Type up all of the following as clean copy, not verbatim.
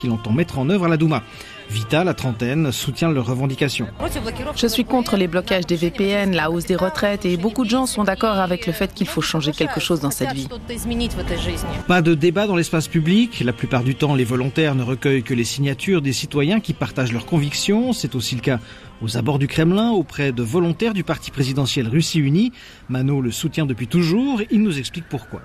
qu'il entend mettre en œuvre à la Douma. Vita, la trentaine, soutient leurs revendications. Je suis contre les blocages des VPN, la hausse des retraites et beaucoup de gens sont d'accord avec le fait qu'il faut changer quelque chose dans cette vie. Pas de débat dans l'espace public. La plupart du temps, les volontaires ne recueillent que les signatures des citoyens qui partagent leurs convictions. C'est aussi le cas aux abords du Kremlin, auprès de volontaires du parti présidentiel Russie Unie. Mano le soutient depuis toujours. Il nous explique pourquoi.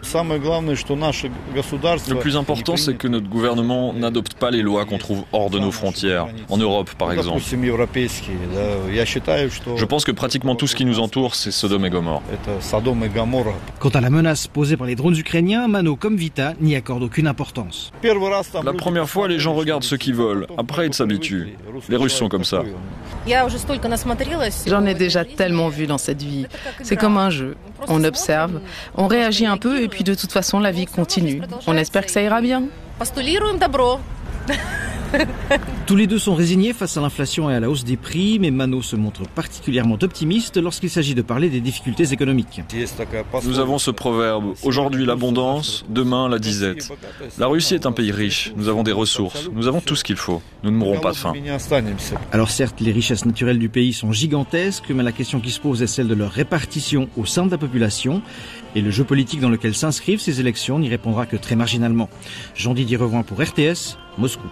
Le plus important, c'est que notre gouvernement n'adopte pas les lois qu'on trouve hors de nos frontières, en Europe par exemple. Je pense que pratiquement tout ce qui nous entoure, c'est Sodome et Gomorrhe. Quant à la menace posée par les drones ukrainiens, Mano, comme Vita, n'y accorde aucune importance. La première fois, les gens regardent ce qu'ils veulent. Après, ils s'habituent. Les Russes sont comme ça. J'en ai déjà tellement vu dans cette vie. C'est comme un jeu. On observe, on réagit un peu et puis de toute façon la vie continue. On espère que ça ira bien. Tous les deux sont résignés face à l'inflation et à la hausse des prix, mais Mano se montre particulièrement optimiste lorsqu'il s'agit de parler des difficultés économiques. Nous avons ce proverbe, aujourd'hui l'abondance, demain la disette. La Russie est un pays riche, nous avons des ressources, nous avons tout ce qu'il faut, nous ne mourrons pas de faim. Alors certes, les richesses naturelles du pays sont gigantesques, mais la question qui se pose est celle de leur répartition au sein de la population. Et le jeu politique dans lequel s'inscrivent ces élections n'y répondra que très marginalement. Jean-Didier Revoin pour RTS, Moscou.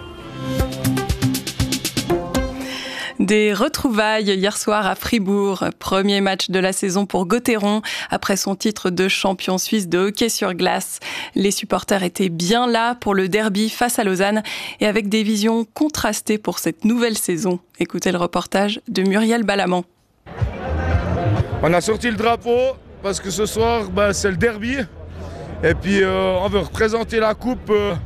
Des retrouvailles hier soir à Fribourg. Premier match de la saison pour Gauthieron après son titre de champion suisse de hockey sur glace. Les supporters étaient bien là pour le derby face à Lausanne et avec des visions contrastées pour cette nouvelle saison. Écoutez le reportage de Muriel Balamant. On a sorti le drapeau parce que ce soir c'est le derby et puis on veut représenter la coupe,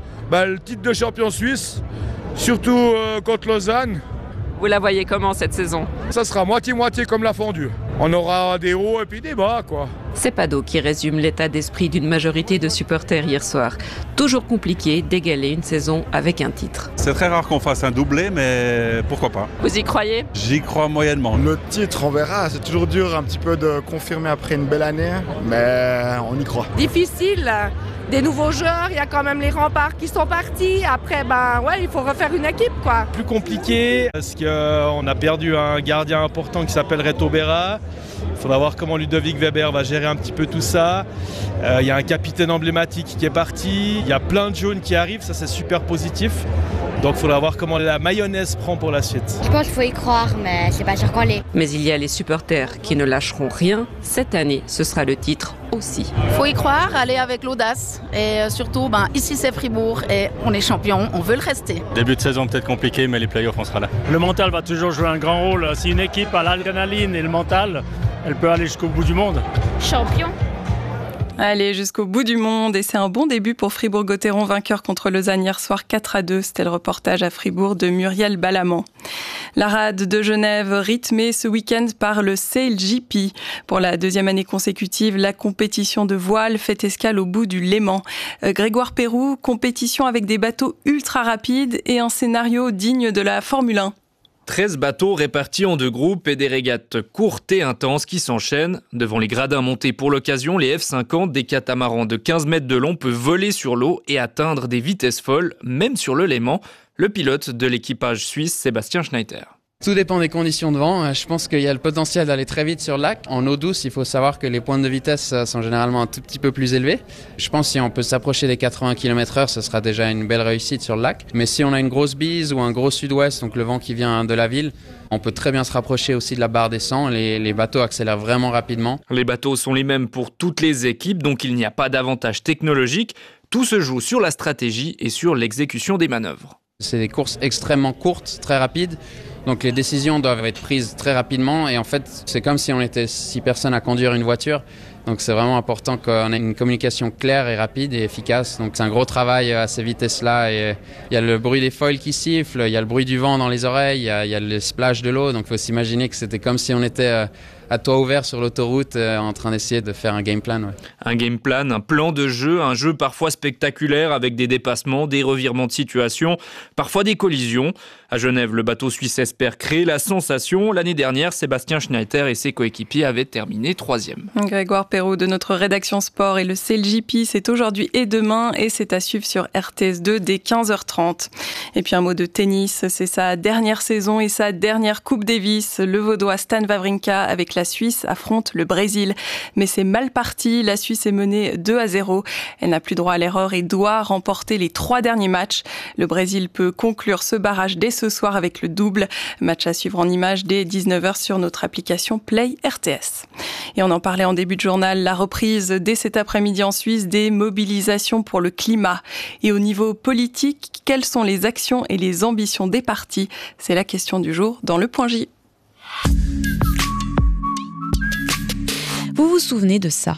le titre de champion suisse, surtout contre Lausanne. Vous la voyez comment cette saison? Ça sera moitié-moitié comme la fondue. On aura des hauts et puis des bas, quoi. C'est Pado qui résume l'état d'esprit d'une majorité de supporters hier soir. Toujours compliqué d'égaler une saison avec un titre. C'est très rare qu'on fasse un doublé, mais pourquoi pas? Vous y croyez? J'y crois moyennement. Le titre, on verra. C'est toujours dur un petit peu de confirmer après une belle année, mais on y croit. Difficile. Des nouveaux joueurs, il y a quand même les remparts qui sont partis. Après, il faut refaire une équipe, quoi. Plus compliqué, parce qu'on a perdu un gardien important qui s'appelle Reto Berra. Il faudra voir comment Ludovic Weber va gérer un petit peu tout ça. Il y a un capitaine emblématique qui est parti. Il y a plein de jaunes qui arrivent, ça c'est super positif. Donc il faudra voir comment la mayonnaise prend pour la suite. Je pense qu'il faut y croire, mais c'est pas sûr qu'on l'est. Mais il y a les supporters qui ne lâcheront rien. Cette année, ce sera le titre aussi. Il faut y croire, aller avec l'audace. Et surtout, ici c'est Fribourg et on est champion, on veut le rester. Début de saison peut-être compliqué, mais les playoffs, on sera là. Le mental va toujours jouer un grand rôle. Si une équipe a l'adrénaline et le mental, elle peut aller jusqu'au bout du monde. Champion. Allez, jusqu'au bout du monde. Et c'est un bon début pour Fribourg-Gauthieron, vainqueur contre Lausanne hier soir 4-2. C'était le reportage à Fribourg de Muriel Balamant. La rade de Genève rythmée ce week-end par le SailGP. Pour la deuxième année consécutive, la compétition de voile fait escale au bout du Léman. Grégoire Pérou, compétition avec des bateaux ultra rapides et un scénario digne de la Formule 1. 13 bateaux répartis en deux groupes et des régates courtes et intenses qui s'enchaînent. Devant les gradins montés pour l'occasion, les F50, des catamarans de 15 mètres de long, peuvent voler sur l'eau et atteindre des vitesses folles, même sur le Léman. Le pilote de l'équipage suisse, Sébastien Schneider. Tout dépend des conditions de vent. Je pense qu'il y a le potentiel d'aller très vite sur le lac. En eau douce, il faut savoir que les pointes de vitesse sont généralement un tout petit peu plus élevées. Je pense que si on peut s'approcher des 80 km/h, ce sera déjà une belle réussite sur le lac. Mais si on a une grosse bise ou un gros sud-ouest, donc le vent qui vient de la ville, on peut très bien se rapprocher aussi de la barre des 100. Les bateaux accélèrent vraiment rapidement. Les bateaux sont les mêmes pour toutes les équipes, donc il n'y a pas d'avantage technologique. Tout se joue sur la stratégie et sur l'exécution des manœuvres. C'est des courses extrêmement courtes, très rapides. Donc les décisions doivent être prises très rapidement et en fait c'est comme si on était 6 personnes à conduire une voiture. Donc c'est vraiment important qu'on ait une communication claire et rapide et efficace. Donc c'est un gros travail à ces vitesses-là. Et il y a le bruit des foils qui sifflent, il y a le bruit du vent dans les oreilles, il y a le splash de l'eau. Donc il faut s'imaginer que c'était comme si on était à toit ouvert sur l'autoroute en train d'essayer de faire un game plan. Ouais. Un game plan, un plan de jeu, un jeu parfois spectaculaire avec des dépassements, des revirements de situation, parfois des collisions. À Genève, le bateau suisse espère créer la sensation. L'année dernière, Sébastien Schneider et ses coéquipiers avaient terminé 3e. Grégoire Perrault de notre rédaction sport et le CLJP, c'est aujourd'hui et demain et c'est à suivre sur RTS2 dès 15h30. Et puis un mot de tennis, c'est sa dernière saison et sa dernière Coupe Davis. Le Vaudois Stan Wawrinka avec la Suisse affronte le Brésil. Mais c'est mal parti, la Suisse est menée 2-0. Elle n'a plus droit à l'erreur et doit remporter les 3 derniers matchs. Le Brésil peut conclure ce barrage dès ce soir avec le double. Match à suivre en images dès 19h sur notre application Play RTS. Et on en parlait en début de journal, la reprise dès cet après-midi en Suisse des mobilisations pour le climat. Et au niveau politique, quelles sont les actions et les ambitions des partis ? C'est la question du jour dans le Point J. Vous vous souvenez de ça ?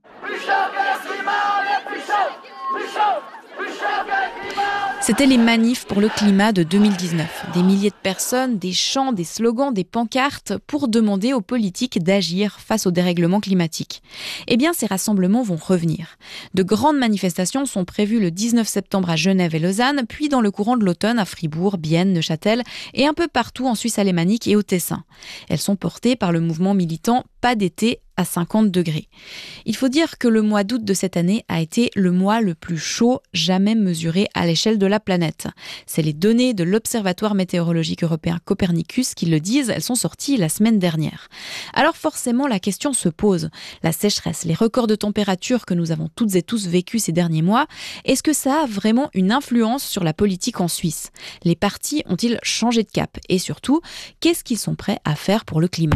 C'était les manifs pour le climat de 2019. Des milliers de personnes, des chants, des slogans, des pancartes pour demander aux politiques d'agir face au dérèglement climatique. Eh bien, ces rassemblements vont revenir. De grandes manifestations sont prévues le 19 septembre à Genève et Lausanne, puis dans le courant de l'automne à Fribourg, Bienne, Neuchâtel et un peu partout en Suisse alémanique et au Tessin. Elles sont portées par le mouvement militant Pas d'été à 50 degrés. Il faut dire que le mois d'août de cette année a été le mois le plus chaud jamais mesuré à l'échelle de la planète. C'est les données de l'Observatoire météorologique européen Copernicus qui le disent, elles sont sorties la semaine dernière. Alors forcément, la question se pose. La sécheresse, les records de température que nous avons toutes et tous vécus ces derniers mois, est-ce que ça a vraiment une influence sur la politique en Suisse ? Les partis ont-ils changé de cap ? Et surtout, qu'est-ce qu'ils sont prêts à faire pour le climat ?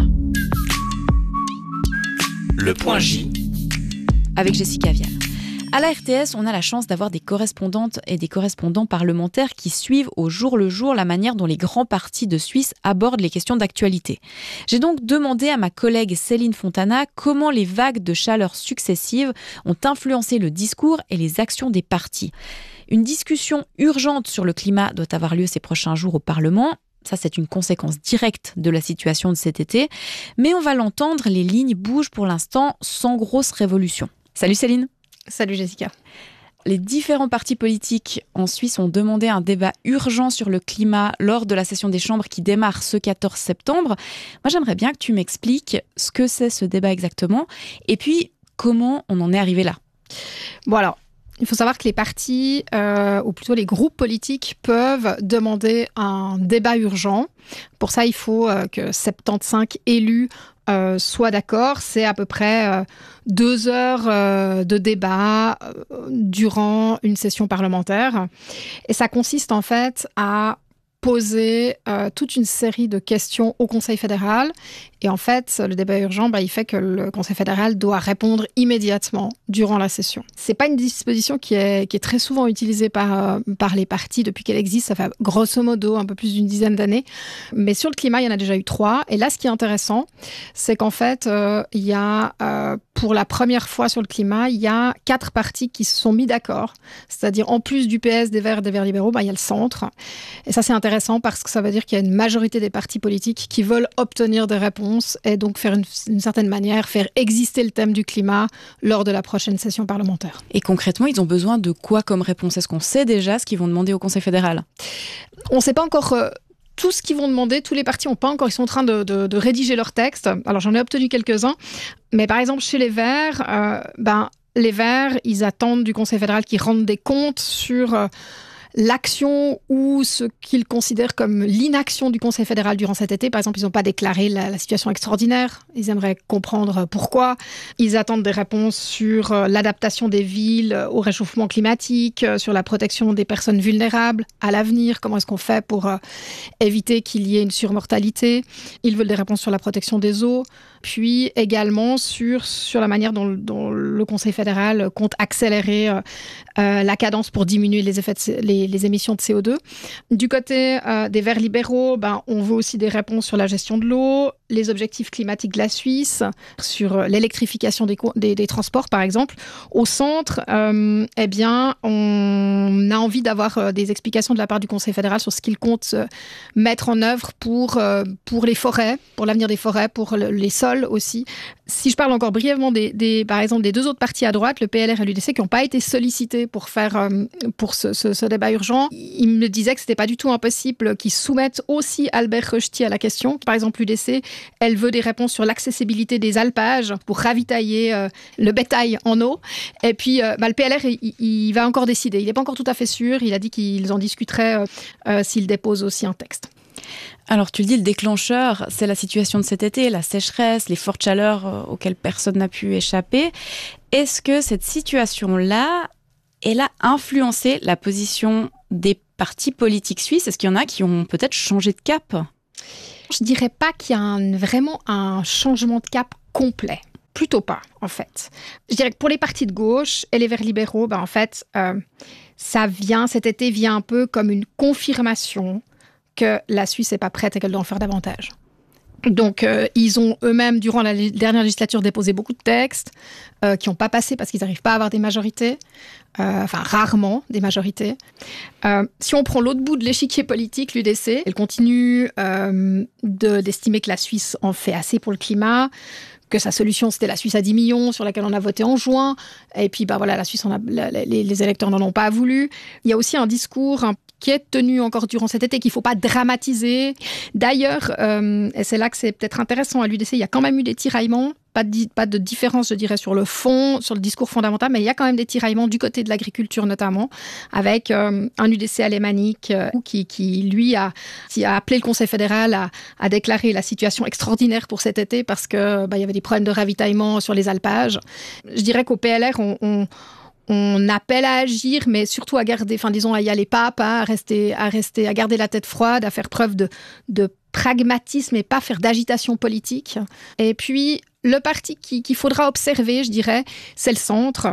Le Point J. Avec Jessica Vial. À la RTS, on a la chance d'avoir des correspondantes et des correspondants parlementaires qui suivent au jour le jour la manière dont les grands partis de Suisse abordent les questions d'actualité. J'ai donc demandé à ma collègue Céline Fontana comment les vagues de chaleur successives ont influencé le discours et les actions des partis. Une discussion urgente sur le climat doit avoir lieu ces prochains jours au Parlement. Ça, c'est une conséquence directe de la situation de cet été. Mais on va l'entendre, les lignes bougent pour l'instant sans grosse révolution. Salut Céline. Salut Jessica. Les différents partis politiques en Suisse ont demandé un débat urgent sur le climat lors de la session des chambres qui démarre ce 14 septembre. Moi, j'aimerais bien que tu m'expliques ce que c'est ce débat exactement et puis comment on en est arrivé là. Bon alors, il faut savoir que les partis, ou plutôt les groupes politiques, peuvent demander un débat urgent. Pour ça, il faut que 75 élus soient d'accord. C'est à peu près 2 heures de débat durant une session parlementaire. Et ça consiste en fait à poser toute une série de questions au Conseil fédéral. Et en fait, le débat urgent, il fait que le Conseil fédéral doit répondre immédiatement durant la session. C'est pas une disposition qui est très souvent utilisée par les partis depuis qu'elle existe. Ça fait grosso modo un peu plus d'une dizaine d'années. Mais sur le climat, il y en a déjà eu 3. Et là, ce qui est intéressant, c'est qu'en fait, il y a, pour la première fois sur le climat, il y a 4 partis qui se sont mis d'accord. C'est-à-dire, en plus du PS, des Verts libéraux, il y a le centre. Et ça, c'est intéressant parce que ça veut dire qu'il y a une majorité des partis politiques qui veulent obtenir des réponses et donc faire d'une certaine manière, faire exister le thème du climat lors de la prochaine session parlementaire. Et concrètement, ils ont besoin de quoi comme réponse ? Est-ce qu'on sait déjà ce qu'ils vont demander au Conseil fédéral ? On ne sait pas encore tout ce qu'ils vont demander. Tous les partis n'ont pas encore, ils sont en train de rédiger leur texte. Alors j'en ai obtenu quelques-uns, mais par exemple chez les Verts, les Verts, ils attendent du Conseil fédéral qu'ils rendent des comptes sur l'action ou ce qu'ils considèrent comme l'inaction du Conseil fédéral durant cet été. Par exemple, ils n'ont pas déclaré la situation extraordinaire. Ils aimeraient comprendre pourquoi. Ils attendent des réponses sur l'adaptation des villes au réchauffement climatique, sur la protection des personnes vulnérables à l'avenir. Comment est-ce qu'on fait pour éviter qu'il y ait une surmortalité ? Ils veulent des réponses sur la protection des eaux. Puis également sur la manière dont le Conseil fédéral compte accélérer la cadence pour diminuer les émissions de CO2. Du côté des Verts libéraux, on veut aussi des réponses sur la gestion de l'eau, les objectifs climatiques de la Suisse, sur l'électrification des transports par exemple, au centre, eh bien, on a envie d'avoir des explications de la part du Conseil fédéral sur ce qu'il compte mettre en œuvre pour les forêts, pour l'avenir des forêts, pour les sols aussi. Si je parle encore brièvement par exemple des deux autres partis à droite, le PLR et l'UDC, qui n'ont pas été sollicités pour ce débat urgent, ils me disaient que c'était pas du tout impossible qu'ils soumettent aussi Albert Rösti à la question. Par exemple, l'UDC, elle veut des réponses sur l'accessibilité des alpages pour ravitailler le bétail en eau. Et puis, le PLR, il va encore décider. Il n'est pas encore tout à fait sûr. Il a dit qu'ils en discuteraient s'il dépose aussi un texte. Alors, tu le dis, le déclencheur, c'est la situation de cet été, la sécheresse, les fortes chaleurs auxquelles personne n'a pu échapper. Est-ce que cette situation-là, elle a influencé la position des partis politiques suisses? Est-ce qu'il y en a qui ont peut-être changé de cap? Je dirais pas qu'il y a vraiment un changement de cap complet. Plutôt pas, en fait. Je dirais que pour les partis de gauche et les Verts libéraux, en fait, cet été vient un peu comme une confirmation que la Suisse n'est pas prête et qu'elle doit en faire davantage. Donc, ils ont eux-mêmes, durant la dernière législature, déposé beaucoup de textes qui n'ont pas passé parce qu'ils n'arrivent pas à avoir des majorités, rarement des majorités. Si on prend l'autre bout de l'échiquier politique, l'UDC, elle continue d'estimer que la Suisse en fait assez pour le climat, que sa solution, c'était la Suisse à 10 millions, sur laquelle on a voté en juin. Et puis, la Suisse, les électeurs n'en ont pas voulu. Il y a aussi un discours qui est tenu encore durant cet été, qu'il ne faut pas dramatiser. D'ailleurs, et c'est là que c'est peut-être intéressant à l'UDC, il y a quand même eu des tiraillements, pas de différence, je dirais, sur le fond, sur le discours fondamental, mais il y a quand même des tiraillements du côté de l'agriculture notamment, avec un UDC alémanique qui lui, a appelé le Conseil fédéral à déclarer la situation extraordinaire pour cet été parce qu'il y avait des problèmes de ravitaillement sur les alpages. Je dirais qu'au PLR, on appelle à agir, mais surtout à garder, à y aller pas à pas, à garder la tête froide, à faire preuve de pragmatisme et pas faire d'agitation politique. Et puis, le parti qu'il faudra observer, je dirais, c'est le centre,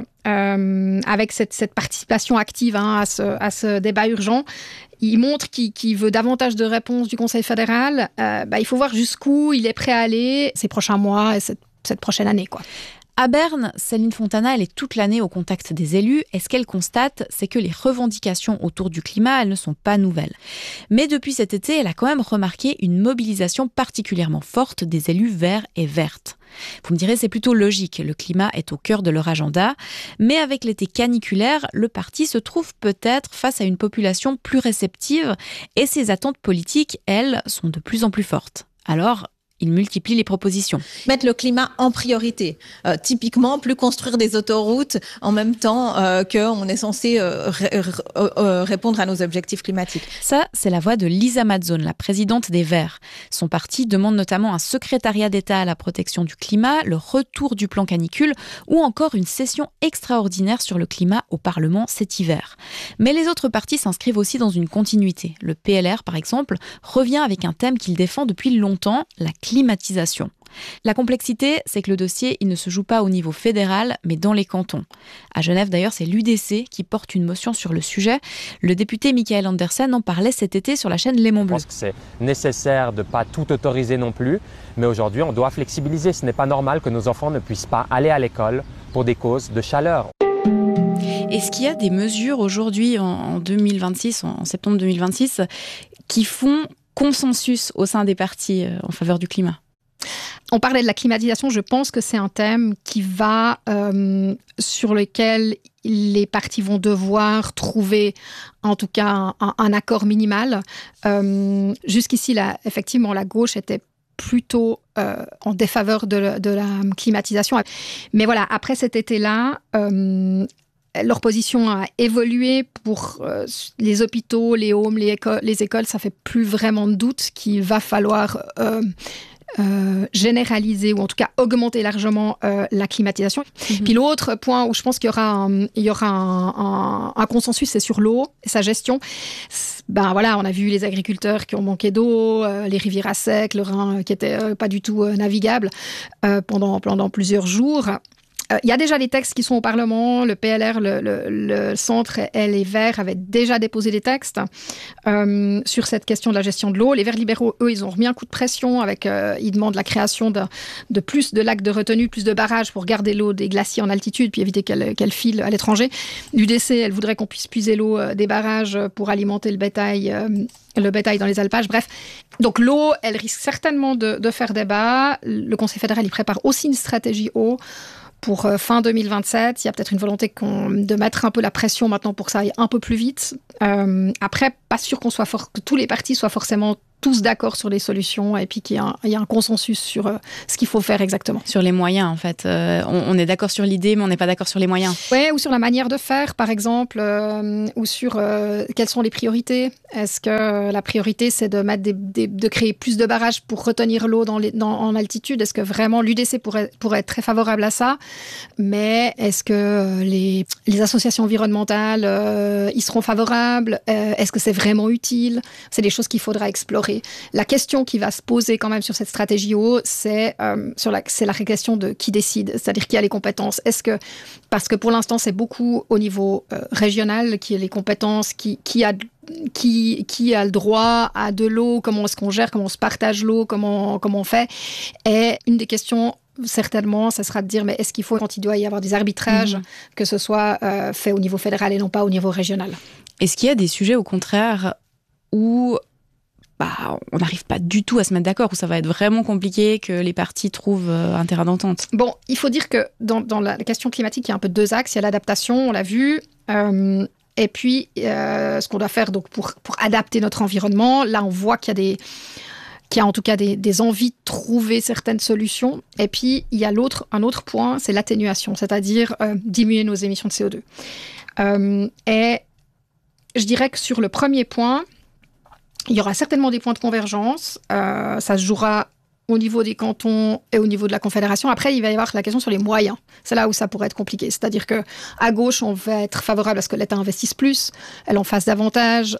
avec cette participation active à ce débat urgent. Il montre qu'il veut davantage de réponses du Conseil fédéral. Il faut voir jusqu'où il est prêt à aller ces prochains mois et cette prochaine année, quoi. À Berne, Céline Fontana, elle est toute l'année au contact des élus et ce qu'elle constate, c'est que les revendications autour du climat, elles ne sont pas nouvelles. Mais depuis cet été, elle a quand même remarqué une mobilisation particulièrement forte des élus verts et vertes. Vous me direz, c'est plutôt logique, le climat est au cœur de leur agenda, mais avec l'été caniculaire, le parti se trouve peut-être face à une population plus réceptive et ses attentes politiques, elles, sont de plus en plus fortes. Alors, il multiplie les propositions. Mettre le climat en priorité. Typiquement, plus construire des autoroutes en même temps qu'on est censé répondre à nos objectifs climatiques. Ça, c'est la voix de Lisa Mazzone, la présidente des Verts. Son parti demande notamment un secrétariat d'État à la protection du climat, le retour du plan canicule ou encore une session extraordinaire sur le climat au Parlement cet hiver. Mais les autres partis s'inscrivent aussi dans une continuité. Le PLR, par exemple, revient avec un thème qu'il défend depuis longtemps, la climatisation. La complexité, c'est que le dossier, il ne se joue pas au niveau fédéral, mais dans les cantons. À Genève, d'ailleurs, c'est l'UDC qui porte une motion sur le sujet. Le député Michael Andersen en parlait cet été sur la chaîne Léman Bleu. Je pense que c'est nécessaire de ne pas tout autoriser non plus, mais aujourd'hui, on doit flexibiliser. Ce n'est pas normal que nos enfants ne puissent pas aller à l'école pour des causes de chaleur. Est-ce qu'il y a des mesures aujourd'hui, en 2026, en septembre 2026, qui font consensus au sein des partis en faveur du climat? On parlait de la climatisation, je pense que c'est un thème qui va, sur lequel les partis vont devoir trouver en tout cas un accord minimal. Jusqu'ici, effectivement, la gauche était plutôt en défaveur de la climatisation. Mais voilà, après cet été-là, leur position a évolué pour les hôpitaux, les homes, les écoles. Ça fait plus vraiment de doute qu'il va falloir généraliser ou en tout cas augmenter largement la climatisation. Puis l'autre point où je pense qu'il y aura un consensus, c'est sur l'eau et sa gestion. Voilà, on a vu les agriculteurs qui ont manqué d'eau, les rivières à sec, le Rhin qui était pas du tout navigable pendant plusieurs jours. Il y a déjà des textes qui sont au Parlement. Le PLR, le Centre et les Verts avaient déjà déposé des textes sur cette question de la gestion de l'eau. Les Verts libéraux, eux, ils ont remis un coup de pression ils demandent la création de plus de lacs de retenue, plus de barrages pour garder l'eau des glaciers en altitude puis éviter qu'elle file à l'étranger. L'UDC, elle voudrait qu'on puisse puiser l'eau des barrages pour alimenter le bétail dans les alpages. Bref, donc l'eau, elle risque certainement de faire débat. Le Conseil fédéral, il prépare aussi une stratégie eau pour fin 2027. Il y a peut-être une volonté de mettre un peu la pression maintenant pour que ça aille un peu plus vite. Après, pas sûr que tous les partis soient forcément tous d'accord sur les solutions et puis qu'il y a un consensus sur ce qu'il faut faire exactement. Sur les moyens, en fait. On est d'accord sur l'idée, mais on n'est pas d'accord sur les moyens. Oui, ou sur la manière de faire, par exemple, ou sur quelles sont les priorités. Est-ce que la priorité, c'est de créer plus de barrages pour retenir l'eau en altitude? Est-ce que vraiment l'UDC pourrait être très favorable à ça? Mais est-ce que les associations environnementales y seront favorables? Est-ce que c'est vraiment utile? C'est des choses qu'il faudra explorer. La question qui va se poser quand même sur cette stratégie eau, c'est la question de qui décide, c'est-à-dire qui a les compétences. Parce que pour l'instant, c'est beaucoup au niveau régional qui a les compétences, qui a le droit à de l'eau, comment est-ce qu'on gère, comment on se partage l'eau, comment on fait. Et une des questions, certainement, ça sera de dire, mais est-ce qu'il faut, quand il doit y avoir des arbitrages, que ce soit fait au niveau fédéral et non pas au niveau régional? Est-ce qu'il y a des sujets, au contraire, où on n'arrive pas du tout à se mettre d'accord, où ça va être vraiment compliqué, que les partis trouvent un terrain d'entente? Bon, il faut dire que dans la question climatique, il y a un peu deux axes. Il y a l'adaptation, on l'a vu, et puis ce qu'on doit faire donc, pour adapter notre environnement. Là, on voit qu'il y a en tout cas des envies de trouver certaines solutions. Et puis, il y a un autre point, c'est l'atténuation, c'est-à-dire diminuer nos émissions de CO2. Et je dirais que sur le premier point, il y aura certainement des points de convergence. Ça se jouera au niveau des cantons et au niveau de la Confédération. Après, il va y avoir la question sur les moyens. C'est là où ça pourrait être compliqué. C'est-à-dire qu'à gauche, on va être favorable à ce que l'État investisse plus, elle en fasse davantage.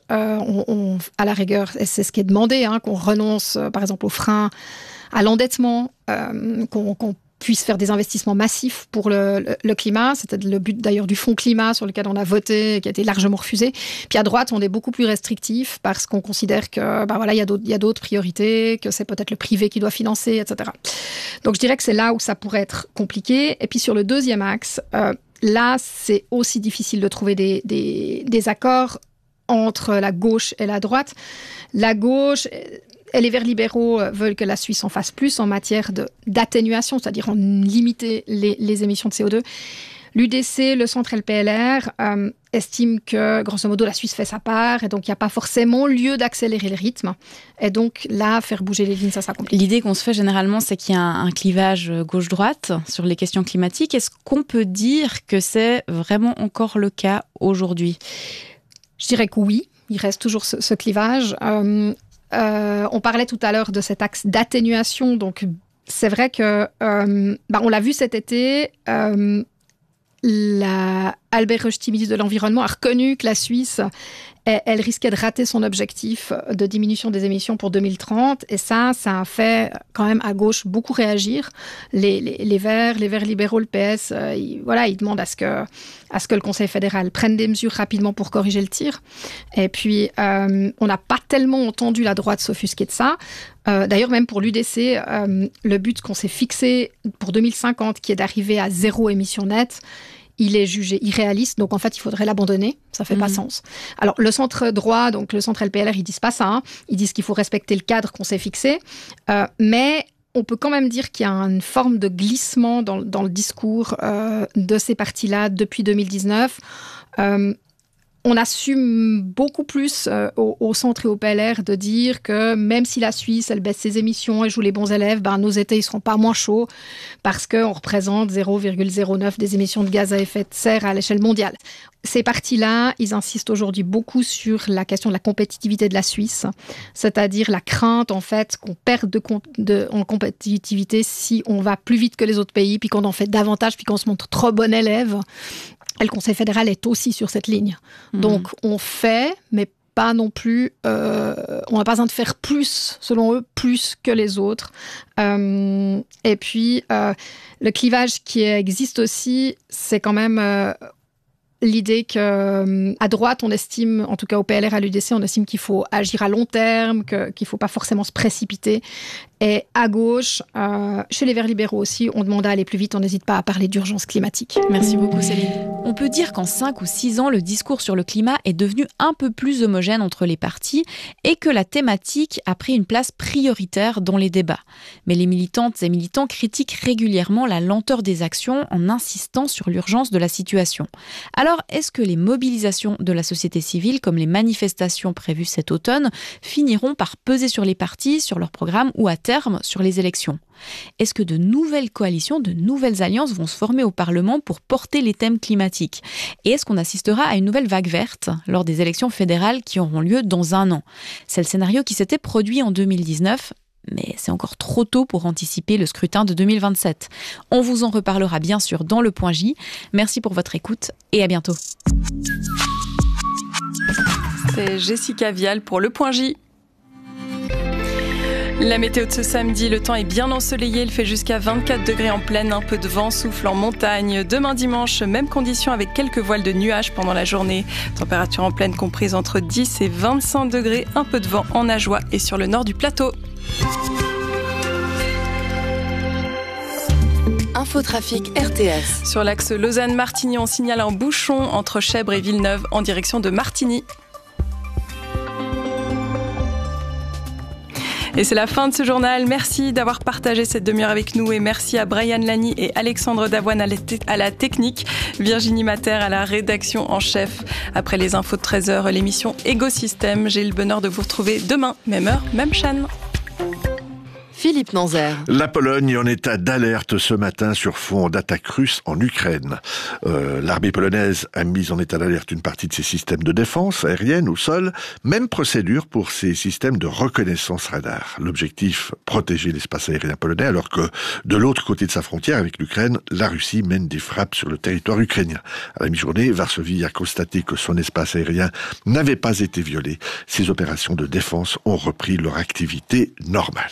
À la rigueur, c'est ce qui est demandé, qu'on renonce, par exemple, aux freins à l'endettement, qu'on puisse faire des investissements massifs pour le climat. C'était le but d'ailleurs du fonds climat sur lequel on a voté et qui a été largement refusé. Puis à droite, on est beaucoup plus restrictif parce qu'on considère que il y a d'autres priorités, que c'est peut-être le privé qui doit financer, etc. Donc je dirais que c'est là où ça pourrait être compliqué. Et puis sur le deuxième axe, là, c'est aussi difficile de trouver des accords entre la gauche et la droite. La gauche... Et les Verts libéraux veulent que la Suisse en fasse plus en matière d'atténuation, c'est-à-dire en limiter les émissions de CO2. L'UDC, le Centre et le PLR estiment que, grosso modo, la Suisse fait sa part et donc il n'y a pas forcément lieu d'accélérer le rythme. Et donc là, faire bouger les lignes, ça sera compliqué. L'idée qu'on se fait généralement, c'est qu'il y a un clivage gauche-droite sur les questions climatiques. Est-ce qu'on peut dire que c'est vraiment encore le cas aujourd'hui? Je dirais que oui, il reste toujours ce clivage. On parlait tout à l'heure de cet axe d'atténuation, donc c'est vrai que on l'a vu cet été, Albert Rösti, ministre de l'Environnement, a reconnu que la Suisse, elle risquait de rater son objectif de diminution des émissions pour 2030. Et ça a fait quand même à gauche beaucoup réagir. Les Verts libéraux, le PS, ils demandent à ce que le Conseil fédéral prenne des mesures rapidement pour corriger le tir. Et puis, on n'a pas tellement entendu la droite s'offusquer de ça. D'ailleurs, même pour l'UDC, le but qu'on s'est fixé pour 2050, qui est d'arriver à 0 émission nette, il est jugé irréaliste, donc en fait, il faudrait l'abandonner. Ça fait pas sens. Alors, le centre droit, donc le centre LPLR, ils disent pas ça. Ils disent qu'il faut respecter le cadre qu'on s'est fixé. Mais on peut quand même dire qu'il y a une forme de glissement dans le discours de ces partis-là depuis 2019. On assume beaucoup plus au centre et au PLR de dire que même si la Suisse, elle baisse ses émissions et joue les bons élèves, nos étés, ils seront pas moins chauds parce qu'on représente 0,09 des émissions de gaz à effet de serre à l'échelle mondiale. Ces partis-là, ils insistent aujourd'hui beaucoup sur la question de la compétitivité de la Suisse, c'est-à-dire la crainte, en fait, qu'on perde en compétitivité si on va plus vite que les autres pays, puis qu'on en fait davantage, puis qu'on se montre trop bon élève. Et le Conseil fédéral est aussi sur cette ligne. Donc, on fait, mais pas non plus, on n'a pas besoin de faire plus, selon eux, plus que les autres. Et puis, le clivage qui existe aussi, c'est quand même l'idée qu'à droite, on estime, en tout cas au PLR, à l'UDC, on estime qu'il faut agir à long terme, qu'il ne faut pas forcément se précipiter. Et à gauche, chez les Verts libéraux aussi, on demande à aller plus vite, on n'hésite pas à parler d'urgence climatique. Merci beaucoup Céline. On peut dire qu'en 5 ou 6 ans, le discours sur le climat est devenu un peu plus homogène entre les partis et que la thématique a pris une place prioritaire dans les débats. Mais les militantes et militants critiquent régulièrement la lenteur des actions en insistant sur l'urgence de la situation. Alors, est-ce que les mobilisations de la société civile, comme les manifestations prévues cet automne, finiront par peser sur les partis, sur leur programme ou à terme sur les élections ? Est-ce que de nouvelles coalitions, de nouvelles alliances vont se former au Parlement pour porter les thèmes climatiques ? Et est-ce qu'on assistera à une nouvelle vague verte lors des élections fédérales qui auront lieu dans 1 an ? C'est le scénario qui s'était produit en 2019, mais c'est encore trop tôt pour anticiper le scrutin de 2027. On vous en reparlera bien sûr dans le Point J. Merci pour votre écoute et à bientôt. C'est Jessica Vial pour le Point J. La météo de ce samedi, le temps est bien ensoleillé, il fait jusqu'à 24 degrés en plaine, un peu de vent souffle en montagne. Demain dimanche, même condition avec quelques voiles de nuages pendant la journée. Température en plaine comprise entre 10 et 25 degrés, un peu de vent en Ajoie et sur le nord du plateau. Infotrafic RTS. Sur l'axe Lausanne-Martigny, on signale un bouchon entre Chèvres et Villeneuve en direction de Martigny. Et c'est la fin de ce journal. Merci d'avoir partagé cette demi-heure avec nous et merci à Brian Lani et Alexandre Davoine à la technique, Virginie Mater à la rédaction en chef. Après les infos de 13h, l'émission Écosystème. J'ai le bonheur de vous retrouver demain, même heure, même chaîne. Philippe Nanzer. La Pologne est en état d'alerte ce matin sur fond d'attaque russe en Ukraine. L'armée polonaise a mis en état d'alerte une partie de ses systèmes de défense aérienne au sol. Même procédure pour ses systèmes de reconnaissance radar. L'objectif, protéger l'espace aérien polonais, alors que de l'autre côté de sa frontière avec l'Ukraine, la Russie mène des frappes sur le territoire ukrainien. À la mi-journée, Varsovie a constaté que son espace aérien n'avait pas été violé. Ces opérations de défense ont repris leur activité normale.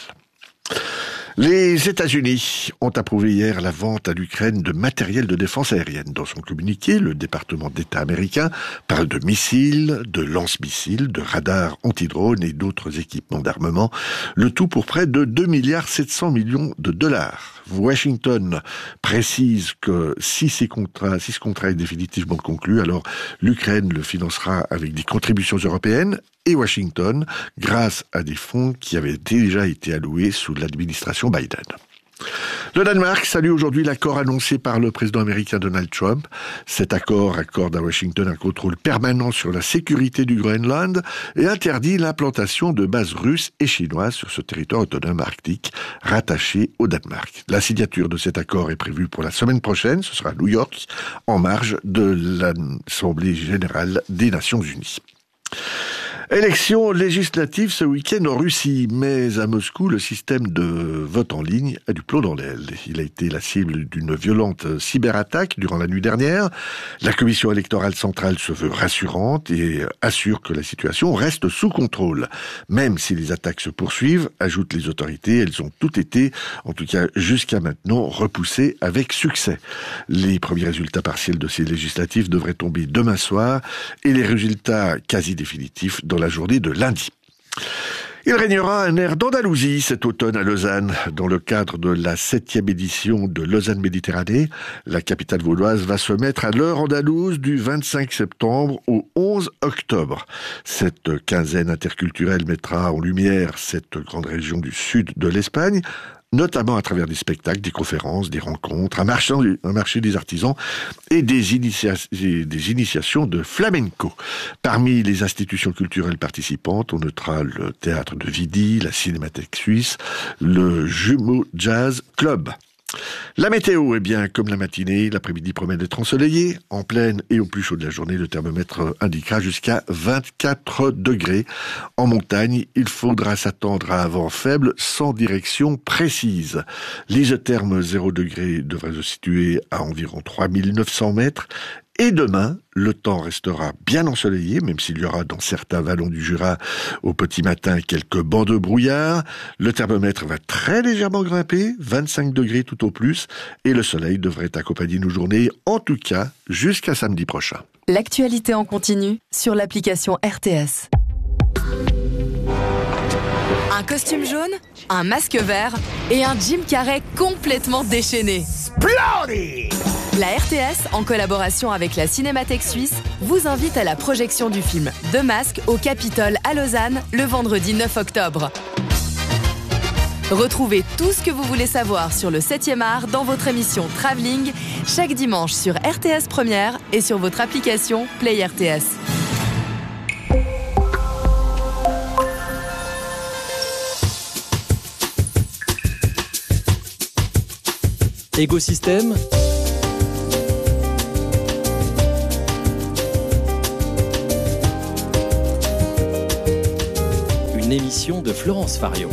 Les États-Unis ont approuvé hier la vente à l'Ukraine de matériel de défense aérienne. Dans son communiqué, le département d'État américain parle de missiles, de lance-missiles, de radars anti-drones et d'autres équipements d'armement, le tout pour près de 2,7 milliards de dollars. Washington précise que si ce contrat est définitivement conclu, alors l'Ukraine le financera avec des contributions européennes et Washington grâce à des fonds qui avaient déjà été alloués sous l'administration Biden. Le Danemark salue aujourd'hui l'accord annoncé par le président américain Donald Trump. Cet accord accorde à Washington un contrôle permanent sur la sécurité du Groenland et interdit l'implantation de bases russes et chinoises sur ce territoire autonome arctique rattaché au Danemark. La signature de cet accord est prévue pour la semaine prochaine, ce sera à New York, en marge de l'Assemblée générale des Nations unies. Élections législatives ce week-end en Russie, mais à Moscou, le système de vote en ligne a du plomb dans l'aile. Il a été la cible d'une violente cyberattaque durant la nuit dernière. La commission électorale centrale se veut rassurante et assure que la situation reste sous contrôle. Même si les attaques se poursuivent, ajoutent les autorités, elles ont toutes été, en tout cas jusqu'à maintenant, repoussées avec succès. Les premiers résultats partiels de ces législatives devraient tomber demain soir et les résultats quasi définitifs dans la journée de lundi. Il régnera un air d'Andalousie cet automne à Lausanne. Dans le cadre de la 7e édition de Lausanne Méditerranée, la capitale vaudoise va se mettre à l'heure andalouse du 25 septembre au 11 octobre. Cette quinzaine interculturelle mettra en lumière cette grande région du sud de l'Espagne, notamment à travers des spectacles, des conférences, des rencontres, un marché des artisans et des initiations de flamenco. Parmi les institutions culturelles participantes, on notera le théâtre de Vidi, la Cinémathèque suisse, le Jumeau Jazz Club. La météo, eh bien, comme la matinée, l'après-midi promet d'être ensoleillé. En pleine et au plus chaud de la journée, le thermomètre indiquera jusqu'à 24 degrés. En montagne, il faudra s'attendre à un vent faible sans direction précise. L'isotherme 0 degré devrait se situer à environ 3900 mètres Et demain, le temps restera bien ensoleillé, même s'il y aura dans certains vallons du Jura au petit matin quelques bancs de brouillard. Le thermomètre va très légèrement grimper, 25 degrés tout au plus, et le soleil devrait accompagner nos journées, en tout cas jusqu'à samedi prochain. L'actualité en continu sur l'application RTS. Un costume jaune, un masque vert et un Jim Carrey complètement déchaîné. Splendid! La RTS, en collaboration avec la Cinémathèque Suisse, vous invite à la projection du film The Mask au Capitole à Lausanne le vendredi 9 octobre. Retrouvez tout ce que vous voulez savoir sur le 7e art dans votre émission Travelling chaque dimanche sur RTS Première et sur votre application Play RTS. Écosystème. Une émission de Florence Fario.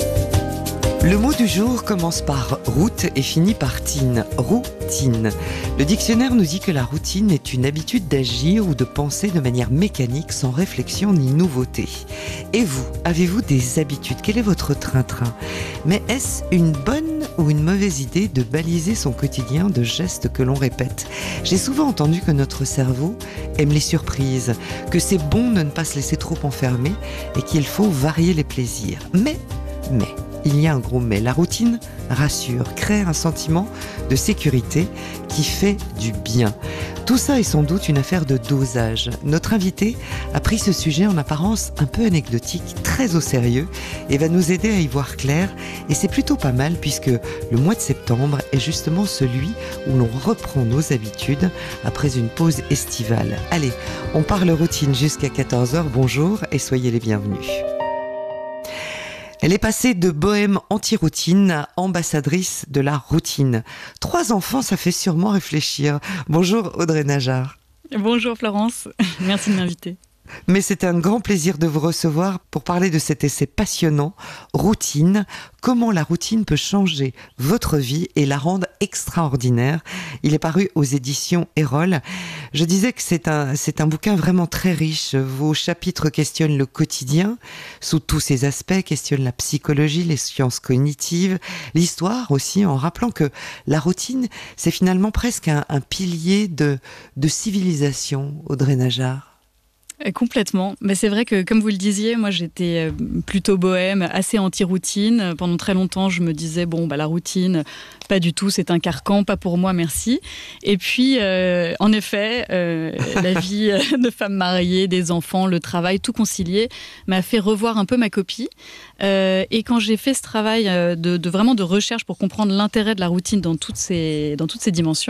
Le mot du jour commence par route et finit par tine. Routine. Le dictionnaire nous dit que la routine est une habitude d'agir ou de penser de manière mécanique sans réflexion ni nouveauté. Et vous, avez-vous des habitudes? Quel est votre train-train? Mais est-ce une bonne ou une mauvaise idée de baliser son quotidien de gestes que l'on répète? J'ai souvent entendu que notre cerveau aime les surprises, que c'est bon de ne pas se laisser trop enfermer et qu'il faut varier les plaisirs. Mais, il y a un gros mais. La routine rassure, crée un sentiment de sécurité qui fait du bien. Tout ça est sans doute une affaire de dosage. Notre invité a pris ce sujet en apparence un peu anecdotique, très au sérieux, et va nous aider à y voir clair. Et c'est plutôt pas mal puisque le mois de septembre est justement celui où l'on reprend nos habitudes après une pause estivale. Allez, on parle routine jusqu'à 14h. Bonjour et soyez les bienvenus. Elle est passée de bohème anti-routine à ambassadrice de la routine. 3 enfants, ça fait sûrement réfléchir. Bonjour Audrey Najjar. Bonjour Florence, merci de m'inviter. Mais c'est un grand plaisir de vous recevoir pour parler de cet essai passionnant, Routine, comment la routine peut changer votre vie et la rendre extraordinaire. Il est paru aux éditions Erol. Je disais que c'est un bouquin vraiment très riche. Vos chapitres questionnent le quotidien sous tous ses aspects, questionnent la psychologie, les sciences cognitives, l'histoire aussi, en rappelant que la routine, c'est finalement presque un pilier de civilisation, Audrey Najjar. Complètement. Mais c'est vrai que, comme vous le disiez, moi j'étais plutôt bohème, assez anti-routine. Pendant très longtemps, je me disais, la routine, pas du tout, c'est un carcan, pas pour moi, merci. Et puis, en effet, la vie de femme mariée, des enfants, le travail, tout concilié, m'a fait revoir un peu ma copie. Et quand j'ai fait ce travail vraiment de recherche pour comprendre l'intérêt de la routine dans toutes ses dimensions,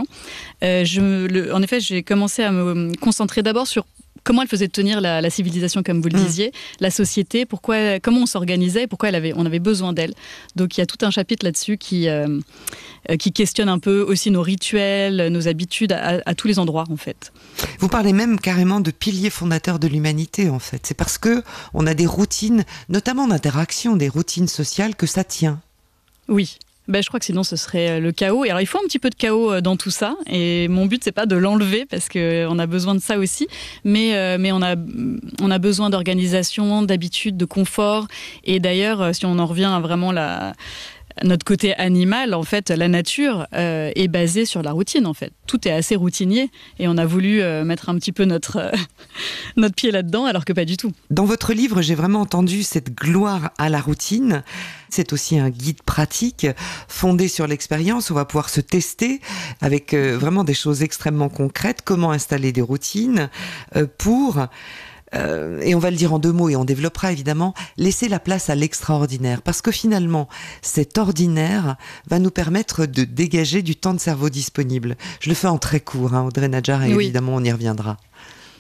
en effet, j'ai commencé à me concentrer d'abord sur comment elle faisait tenir la civilisation, comme vous le disiez, la société, comment on s'organisait, pourquoi on avait besoin d'elle. Donc il y a tout un chapitre là-dessus qui questionne un peu aussi nos rituels, nos habitudes à tous les endroits, en fait. Vous parlez même carrément de piliers fondateurs de l'humanité, en fait. C'est parce que on a des routines, notamment d'interaction, des routines sociales, que ça tient. Oui. Je crois que sinon ce serait le chaos. Et alors il faut un petit peu de chaos dans tout ça. Et mon but c'est pas de l'enlever parce qu'on a besoin de ça aussi. Mais on a besoin d'organisation, d'habitude, de confort. Et d'ailleurs, si on en revient à vraiment notre côté animal, en fait, la nature est basée sur la routine, en fait. Tout est assez routinier et on a voulu mettre un petit peu notre pied là-dedans, alors que pas du tout. Dans votre livre, j'ai vraiment entendu cette gloire à la routine. C'est aussi un guide pratique fondé sur l'expérience. On va pouvoir se tester avec vraiment des choses extrêmement concrètes. Comment installer des routines pour... et on va le dire en 2 mots et on développera évidemment, laisser la place à l'extraordinaire. Parce que finalement, cet ordinaire va nous permettre de dégager du temps de cerveau disponible. Je le fais en très court, Audrey Najjar, et oui, évidemment on y reviendra.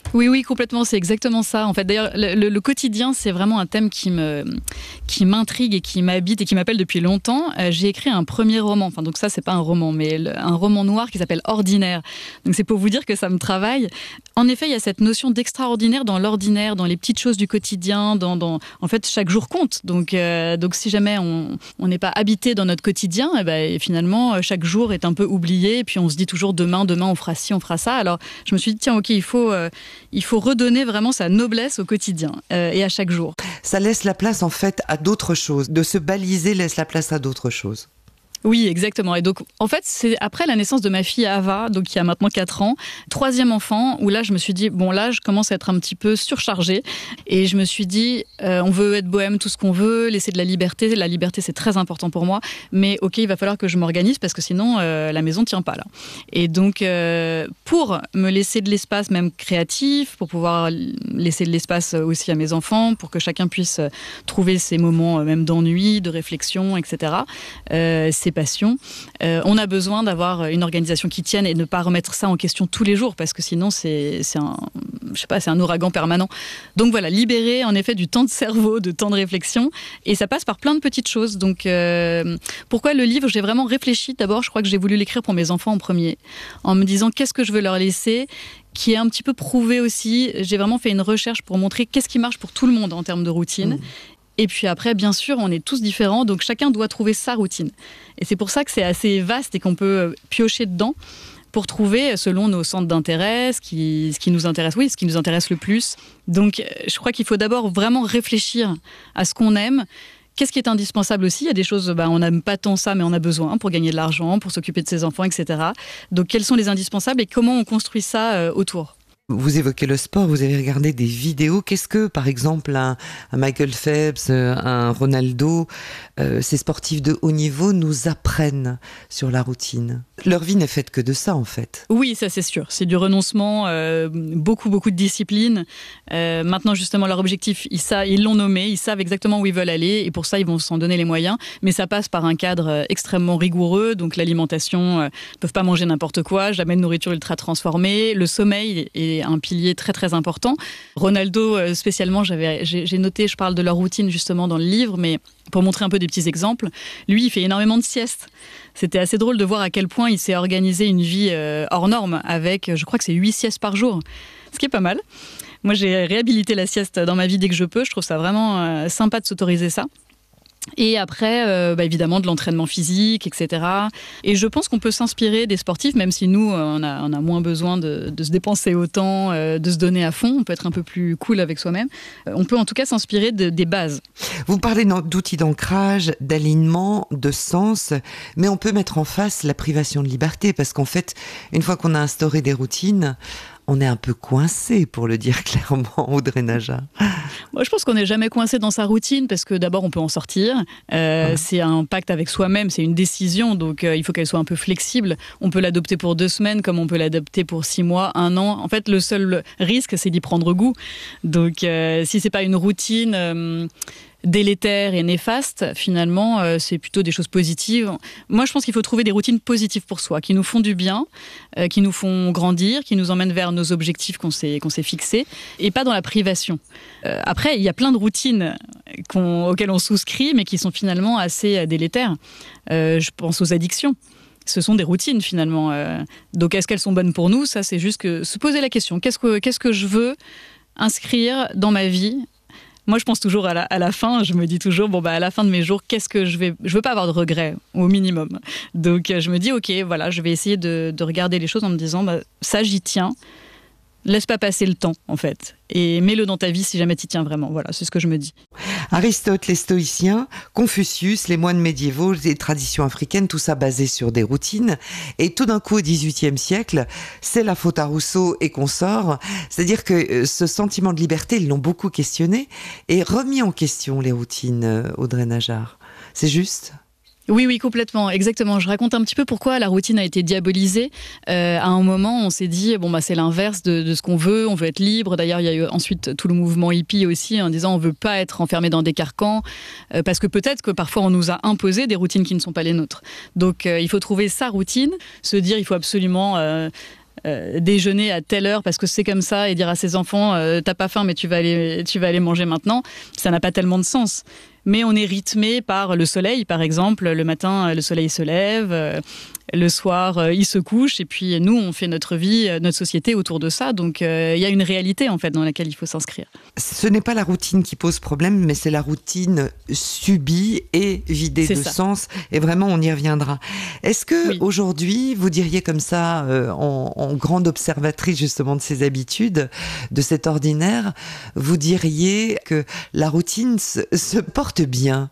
Oui, complètement, c'est exactement ça. En fait, d'ailleurs, le quotidien, c'est vraiment un thème qui m'intrigue et qui m'habite et qui m'appelle depuis longtemps. J'ai écrit un premier roman, enfin donc ça, c'est pas un roman, mais un roman noir qui s'appelle Ordinaire. Donc c'est pour vous dire que ça me travaille. En effet, il y a cette notion d'extraordinaire dans l'ordinaire, dans les petites choses du quotidien, en fait, chaque jour compte. Donc si jamais on n'est pas habité dans notre quotidien, et finalement, chaque jour est un peu oublié, et puis on se dit toujours demain, on fera ci, on fera ça. Alors, je me suis dit, tiens, ok, il faut redonner vraiment sa noblesse au quotidien et à chaque jour. Ça laisse la place en fait à d'autres choses. De se baliser laisse la place à d'autres choses. Oui, exactement. Et donc, en fait, c'est après la naissance de ma fille Ava, donc qui a maintenant 4 ans, 3e enfant, où là, je me suis dit, bon, là, je commence à être un petit peu surchargée. Et je me suis dit, on veut être bohème tout ce qu'on veut, laisser de la liberté. La liberté, c'est très important pour moi. Mais ok, il va falloir que je m'organise parce que sinon, la maison ne tient pas là. Et donc, pour me laisser de l'espace, même créatif, pour pouvoir laisser de l'espace aussi à mes enfants, pour que chacun puisse trouver ses moments même d'ennui, de réflexion, etc., ses passions. On a besoin d'avoir une organisation qui tienne et ne pas remettre ça en question tous les jours parce que sinon c'est un ouragan permanent. Donc voilà, libérer en effet du temps de cerveau, de temps de réflexion et ça passe par plein de petites choses. Donc pourquoi le livre ? J'ai vraiment réfléchi. D'abord, je crois que j'ai voulu l'écrire pour mes enfants en premier, en me disant qu'est-ce que je veux leur laisser, qui est un petit peu prouvé aussi. J'ai vraiment fait une recherche pour montrer qu'est-ce qui marche pour tout le monde en termes de routine. Et puis après, bien sûr, on est tous différents, donc chacun doit trouver sa routine. Et c'est pour ça que c'est assez vaste et qu'on peut piocher dedans pour trouver, selon nos centres d'intérêt, ce qui nous intéresse, ce qui nous intéresse le plus. Donc, je crois qu'il faut d'abord vraiment réfléchir à ce qu'on aime. Qu'est-ce qui est indispensable aussi ? Il y a des choses, on n'aime pas tant ça, mais on a besoin pour gagner de l'argent, pour s'occuper de ses enfants, etc. Donc, quels sont les indispensables et comment on construit ça autour ? Vous évoquez le sport, vous avez regardé des vidéos. Qu'est-ce que, par exemple, un Michael Phelps, un Ronaldo, ces sportifs de haut niveau nous apprennent sur la routine ? Leur vie n'est faite que de ça, en fait. Oui, ça c'est sûr. C'est du renoncement, beaucoup de discipline. Maintenant, justement, leur objectif, ils l'ont nommé, ils savent exactement où ils veulent aller et pour ça, ils vont s'en donner les moyens. Mais ça passe par un cadre extrêmement rigoureux. Donc l'alimentation, ils ne peuvent pas manger n'importe quoi, jamais de nourriture ultra transformée. Le sommeil est un pilier très très important. Ronaldo spécialement, j'ai noté, je parle de leur routine justement dans le livre, mais pour montrer un peu des petits exemples, lui il fait énormément de siestes. C'était assez drôle de voir à quel point il s'est organisé une vie hors norme avec, je crois que c'est 8 siestes par jour, ce qui est pas mal. Moi j'ai réhabilité la sieste dans ma vie dès que je peux, je trouve ça vraiment sympa de s'autoriser ça. Et après, évidemment, de l'entraînement physique, etc. Et je pense qu'on peut s'inspirer des sportifs, même si nous, on a moins besoin de se dépenser autant, de se donner à fond. On peut être un peu plus cool avec soi-même. On peut en tout cas s'inspirer des bases. Vous parlez d'outils d'ancrage, d'alignement, de sens, mais on peut mettre en face la privation de liberté, parce qu'en fait, une fois qu'on a instauré des routines, on est un peu coincé, pour le dire clairement, Audrey Najjar. Moi, je pense qu'on n'est jamais coincé dans sa routine parce que d'abord, on peut en sortir. C'est un pacte avec soi-même, c'est une décision, donc il faut qu'elle soit un peu flexible. On peut l'adopter pour 2 semaines comme on peut l'adopter pour 6 mois, 1 an. En fait, le seul risque, c'est d'y prendre goût. Donc, si c'est pas une routine délétère et néfaste, finalement, c'est plutôt des choses positives. Moi, je pense qu'il faut trouver des routines positives pour soi, qui nous font du bien, qui nous font grandir, qui nous emmènent vers nos objectifs qu'on s'est fixés, et pas dans la privation. Après, il y a plein de routines auxquelles on souscrit, mais qui sont finalement assez délétères. Je pense aux addictions. Ce sont des routines, finalement. Donc, est-ce qu'elles sont bonnes pour nous ? Ça, c'est juste se poser la question. Qu'est-ce que je veux inscrire dans ma vie ? Moi, je pense toujours à la fin. Je me dis toujours, à la fin de mes jours, qu'est-ce que je veux pas avoir de regrets, au minimum. Donc, je me dis, ok, voilà, je vais essayer de regarder les choses en me disant, ça, j'y tiens. Laisse pas passer le temps, en fait. Et mets-le dans ta vie si jamais t'y tiens vraiment. Voilà, c'est ce que je me dis. Aristote, les stoïciens, Confucius, les moines médiévaux, les traditions africaines, tout ça basé sur des routines. Et tout d'un coup, au XVIIIe siècle, c'est la faute à Rousseau et consorts. C'est-à-dire que ce sentiment de liberté, ils l'ont beaucoup questionné et remis en question les routines, Audrey Najjar. C'est juste ? Oui, complètement, exactement. Je raconte un petit peu pourquoi la routine a été diabolisée. À un moment, on s'est dit, c'est l'inverse de ce qu'on veut, on veut être libre. D'ailleurs, il y a eu ensuite tout le mouvement hippie aussi, en disant on veut pas être enfermé dans des carcans, parce que peut-être que parfois on nous a imposé des routines qui ne sont pas les nôtres. Donc, il faut trouver sa routine, se dire il faut absolument déjeuner à telle heure parce que c'est comme ça et dire à ses enfants t'as pas faim mais tu vas aller manger maintenant, ça n'a pas tellement de sens. Mais on est rythmé par le soleil, par exemple. Le matin, le soleil se lève. Le soir, il se couche. Et puis, nous, on fait notre vie, notre société autour de ça. Donc, il y a une réalité, en fait, dans laquelle il faut s'inscrire. Ce n'est pas la routine qui pose problème, mais c'est la routine subie et vidée de sens. Et vraiment, on y reviendra. Est-ce que aujourd'hui, vous diriez comme ça, en grande observatrice, justement, de ces habitudes, de cet ordinaire, vous diriez que la routine se porte bien.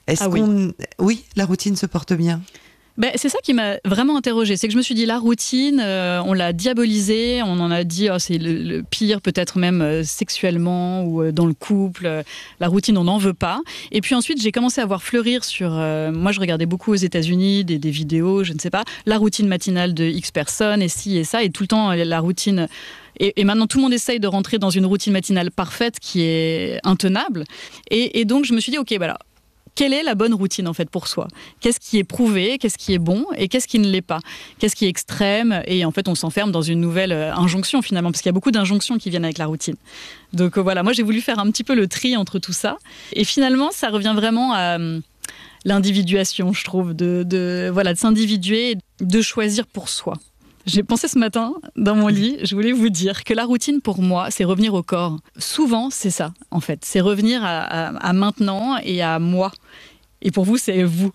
Oui, la routine se porte bien. C'est ça qui m'a vraiment interrogée. C'est que je me suis dit, la routine, on l'a diabolisée, on en a dit, c'est le pire, peut-être même sexuellement ou dans le couple. La routine, on n'en veut pas. Et puis ensuite, j'ai commencé à voir fleurir sur... moi, je regardais beaucoup aux États-Unis des vidéos, je ne sais pas, la routine matinale de X personnes, et ci et ça, et tout le temps, la routine... Et maintenant, tout le monde essaye de rentrer dans une routine matinale parfaite qui est intenable. Et donc, je me suis dit, OK, voilà, quelle est la bonne routine, en fait, pour soi ? Qu'est-ce qui est prouvé ? Qu'est-ce qui est bon ? Et qu'est-ce qui ne l'est pas ? Qu'est-ce qui est extrême ? Et en fait, on s'enferme dans une nouvelle injonction, finalement, parce qu'il y a beaucoup d'injonctions qui viennent avec la routine. Donc voilà, moi, j'ai voulu faire un petit peu le tri entre tout ça. Et finalement, ça revient vraiment à l'individuation, je trouve, de s'individuer, de choisir pour soi. J'ai pensé ce matin, dans mon lit, je voulais vous dire que la routine, pour moi, c'est revenir au corps. Souvent, c'est ça, en fait. C'est revenir à maintenant et à moi. Et pour vous, c'est vous.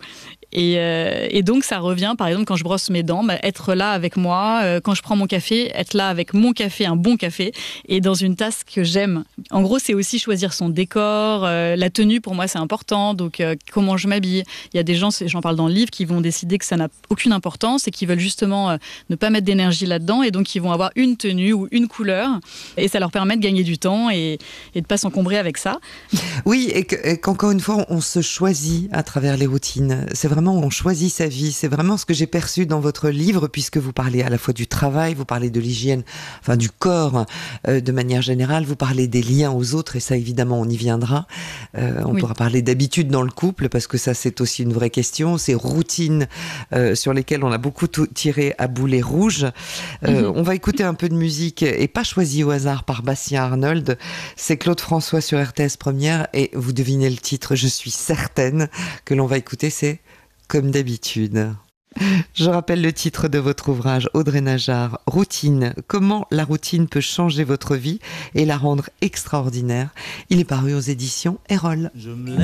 Et donc, ça revient, par exemple, quand je brosse mes dents, être là avec moi. Quand je prends mon café, être là avec mon café, un bon café, et dans une tasse que j'aime. En gros, c'est aussi choisir son décor. La tenue, pour moi, c'est important. Donc, comment je m'habille. Il y a des gens, j'en parle dans le livre, qui vont décider que ça n'a aucune importance et qui veulent justement ne pas mettre d'énergie là-dedans. Et donc, ils vont avoir une tenue ou une couleur. Et ça leur permet de gagner du temps et de ne pas s'encombrer avec ça. Oui, et qu'encore une fois, on se choisit à travers les routines. C'est vraiment, on choisit sa vie. C'est vraiment ce que j'ai perçu dans votre livre, puisque vous parlez à la fois du travail, vous parlez de l'hygiène, enfin du corps de manière générale, vous parlez des liens aux autres, et ça évidemment on y viendra. On pourra parler d'habitudes dans le couple, parce que ça c'est aussi une vraie question. Ces routines sur lesquelles on a beaucoup tiré à boulet rouge. On va écouter un peu de musique, et pas choisi au hasard par Bastien Arnold. C'est Claude François sur RTS Première, et vous devinez le titre, je suis certaine que l'on va écouter, c'est Comme d'habitude. Je rappelle le titre de votre ouvrage, Audrey Najjar, Routine. Comment la routine peut changer votre vie et la rendre extraordinaire. Il est paru aux éditions Erol.